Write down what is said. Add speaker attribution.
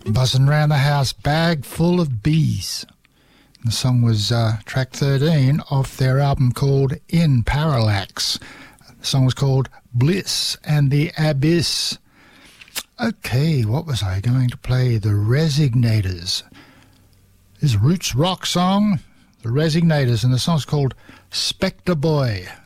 Speaker 1: Buzzing Round the House, Bag Full of Bees. The song was track 13 off their album called In Parallax. The song was called Bliss and the Abyss. Okay, what was I going to play? The Resignators. This roots rock song, The Resignators, and the song's called Spectre Boy.